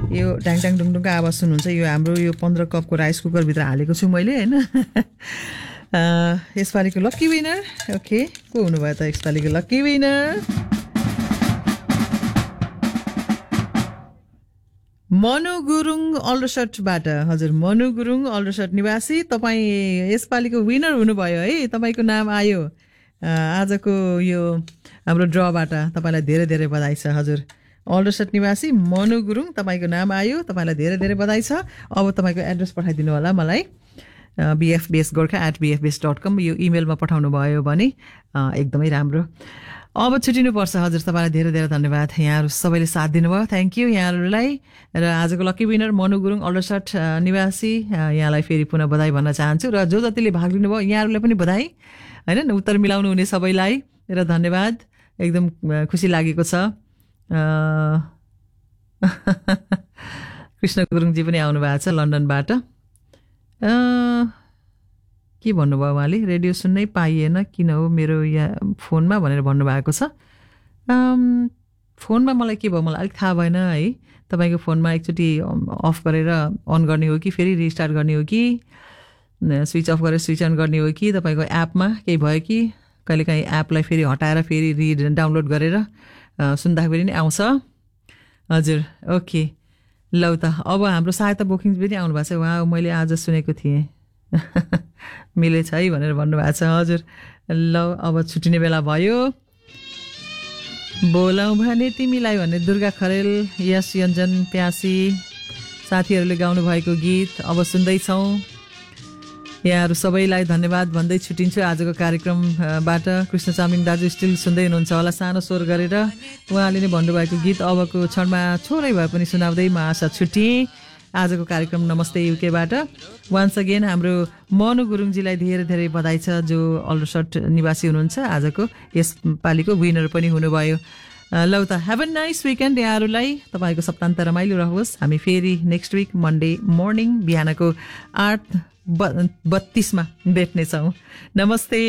यो ढ्याङ ढुङढुङको आवाज सुन्नुहुन्छ यो हाम्रो यो 15 कपको राइस कुकरभित्र हालेको छु मैले हैन यसपालिको लकी विनर ओके को हुनुभयो त यसपालिको लकी विनर मनु गुरुङ अल्डरसटबाट हजुर मनु गुरुङ अल्डरसट निवासी तपाईँ यसपालिको विनर हुनुभयो है तपाईको नाम आयो आजको यो हाम्रो ड्रबाट तपाईलाई धेरै धेरै बधाई छ हजुर अल्डरसट निवासी मनु गुरुङ तपाईको नाम आयो तपाईलाई धेरै धेरै बधाई छ अब तपाईको एड्रेस पठाइदिनु होला मलाई bfbsgorkha@bfbs.com यो इमेलमा पठाउनु भयो भने एकदमै राम्रो अब छुटिनु पर्छ हजुर तपाईलाई धेरै धेरै धन्यवाद यहाँहरु सबैले साथ दिनुभयो थ्यांक यू यहाँहरुलाई र आजको लकी विनर मनु गुरुङ अल्डरसट निवासी यहाँलाई फेरि पुनः बधाई भन्न चाहन्छु र जो जतिले भाग लिनुभयो यहाँहरुलाई पनि बधाई हैन उत्तर मिलाउनु हुने सबैलाई र धन्यवाद एकदम खुसी लागेको छ कृष्ण गुरुङजी पनि आउनु भएको छ लन्डनबाट के भन्नुभयो उहाँले रेडियो सुन्नै पाइएन किन हो मेरो यहाँ फोनमा भनेर भन्नुभएको छ फोनमा मलाई के भयो मलाई अलिक थाहा भएन है तपाईको फोनमा एकचोटि अफ गरेर अन गर्ने हो कि फेरि रिस्टार्ट गर्ने हो कि स्विच अफ गरेर स्विच अन गर्ने हो कि तपाईको एपमा केही भयो कि कहिलेकाहीँ एपलाई फेरि हटाएर फेरि डाउनलोड गरेर सुन्दाखेरि नि आउँछ हजुर ओके ल त अब हाम्रो सहायता बुकिङ पनि आउनु भएको छ उहाँ मैले आज सुनेको थिएँ मिलेछ है भनेर भन्नुभएको छ हजुर ल अब छुट्टिने बेला भयो बोलाऊ भने तिमीलाई भन्ने दुर्गा खरेल यस योन्जन प्यासी साथीहरूले गाउनु भएको गीत अब सुन्दैछौँ यहाँहरु सबैलाई धन्यवाद भन्दै छुटिन्छु आजको कार्यक्रमबाट कृष्ण चामलिङ दाजु स्टिल सुन्दै हुनुहुन्छ होला सानो स्वर गरेर उहाँले नै भन्नुभएको गीत अबको क्षणमा छोरै भए पनि सुनाउँदै म आशा छुटिएँ आजको कार्यक्रम नमस्ते युकेबाट वान्स अगेन हाम्रो मनु गुरुङजीलाई धेरै धेरै बधाई छ जो अल्डरसट निवासी हुनुहुन्छ आजको यस पालिको विनर पनि हुनुभयो ल त ह्याभ अ नाइस विकेन्ड यहाँहरुलाई तपाईको सप्ताहन्त रमाइलो रहोस् हामी फेरि नेक्स्ट विक मन्डे मर्निङ बिहानको 8:32 मा भेट्ने छौं नमस्ते